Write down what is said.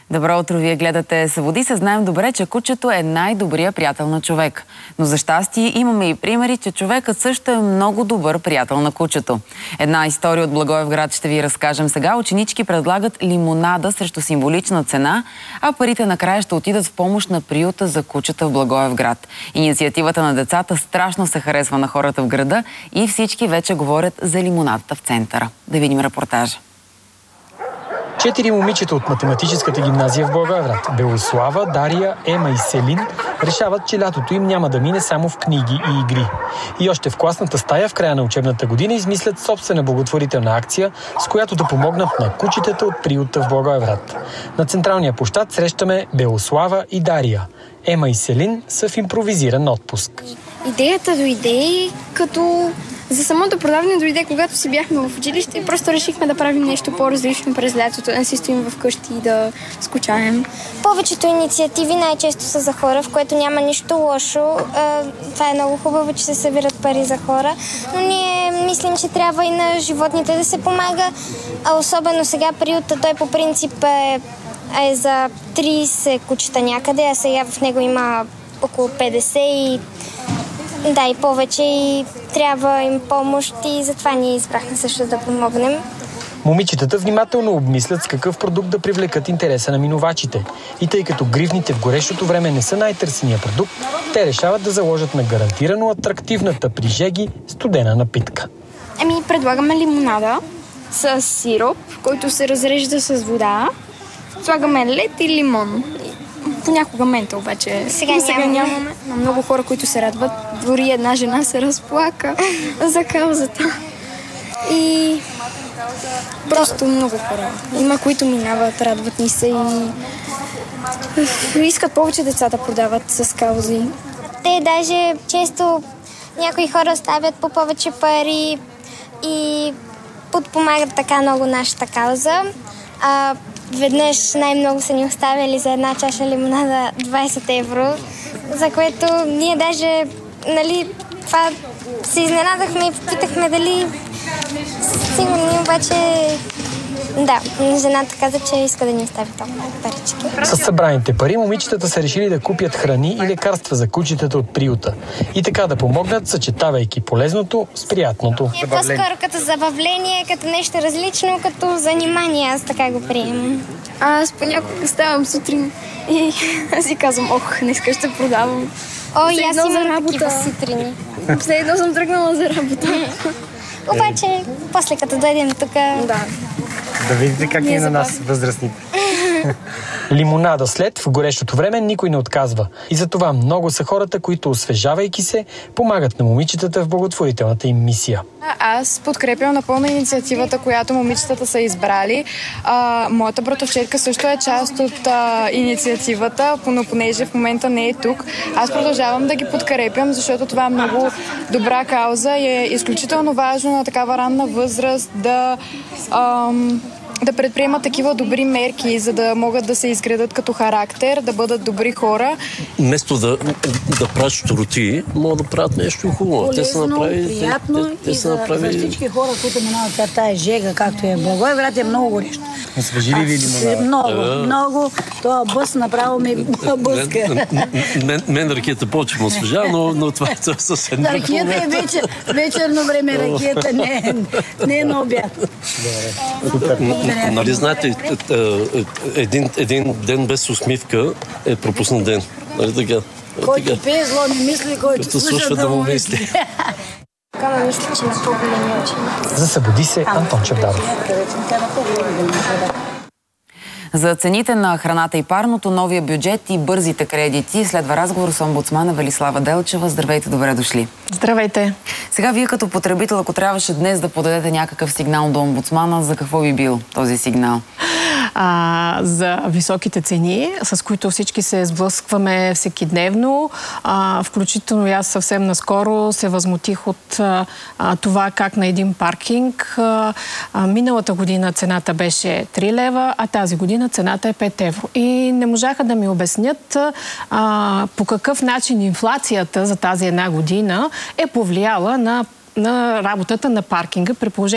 Добро утро, вие гледате Събуди се. Знаем добре, че кучето е най-добрият приятел на човек. Но за щастие имаме и примери, че човекът също е много добър приятел на кучето. Една история от Благоевград ще ви разкажем сега. Ученички предлагат лимонада срещу символична цена, а парите накрая ще отидат в помощ на приюта за кучета в Благоевград. Инициативата на децата страшно се харесва на хората в града и всички вече говорят за лимонадата в центъра. Да видим репортажа. 4 момичета от математическата гимназия в Благоевград – Белослава, Дария, Ема и Селин – решават, че лятото им няма да мине само в книги и игри. И още в класната стая в края на учебната година измислят собствена благотворителна акция, с която да помогнат на кучетата от приюта в Благоевград. На централния площад срещаме Белослава и Дария. Ема и Селин са в импровизиран отпуск. Идеята дойде като... За самото продаване дойде, когато си бяхме в училище и просто решихме да правим нещо по-различно през лятото, да си стоим вкъщи и да скучаем. Повечето инициативи най-често са за хора, в което няма нищо лошо. Това е много хубаво, че се събират пари за хора, но ние мислим, че трябва и на животните да се помага, а особено сега приюта, той по принцип е за 30 кучета някъде, а сега в него има около 50 и да, и повече, и трябва им помощ и затова ние избрахме също да помогнем. Момичетата внимателно обмислят с какъв продукт да привлекат интереса на минувачите. И тъй като гривните в горещото време не са най-търсения продукт, те решават да заложат на гарантирано атрактивната при жеги студена напитка. Предлагаме лимонада с сироп, който се разрежда с вода. Слагаме лед и лимон. Понякога мента обаче. Сега нямаме. Но много хора, които се радват. Дори една жена се разплака за каузата. И просто много хора. Има, които минават, радват ни се и искат повече деца да продават с каузи. Те даже често някои хора оставят по повече пари и подпомагат така много нашата кауза. Веднъж най-много са ни оставили за една чаша лимонада 20 евро, за което ние даже, това се изненадахме и попитахме дали сигурни, обаче да, жената каза, че иска да ни остави толкова парички. С събраните пари момичетата са решили да купят храни и лекарства за кучетата от приюта и така да помогнат, съчетавайки полезното с приятното. По-скоро като забавление, като нещо различно, като занимание, аз така го приемам. Аз понякога ставам сутрин и си казвам, днеска ще продавам. И аз имам такива сутрини. Все едно съм тръгнала за работа. Обаче, после като дойдем тук... Да видите как е на нас възрастните. Лимонада след, в горещото време никой не отказва. И затова много са хората, които, освежавайки се, помагат на момичетата в благотворителната им мисия. Аз подкрепям напълно инициативата, която момичетата са избрали. Моята братовчетка също е част от инициативата, но понеже в момента не е тук, аз продължавам да ги подкрепям, защото това е много добра кауза и е изключително важно на такава ранна възраст да предприемат такива добри мерки, за да могат да се изградат като характер, да бъдат добри хора. Вместо да правят щуроти, могат да правят нещо хубаво. Полезно, приятно и за всички хора, които минават тая жега, както е Благоевград, е много горещо. Освежи ли ви лимонада? Много. Това бъс направо ми бъска. Мен ракията повече ме освежава, но това е съвсем друго. Ракията е вечерно време, ракията не е на обяд. Нали знаете, един ден без усмивка е пропуснат ден. Нали така? Който пее зло не мисли, който слуша да му мисли. Мисля, че на по-големи очи. За Събуди се, Антон Чавдаров. За цените на храната и парното, новия бюджет и бързите кредити следва разговор с омбудсмана Велислава Делчева. Здравейте, добре дошли. Здравейте. Сега вие като потребител, ако трябваше днес да подадете някакъв сигнал до омбудсмана, за какво би бил този сигнал? За високите цени, с които всички се сблъскваме всекидневно. Включително и аз съвсем наскоро се възмутих от това как на един паркинг миналата година цената беше 3 лева, а тази година цената е 5 евро. И не можаха да ми обяснят по какъв начин инфлацията за тази една година е повлияла на работата на паркинга, при положение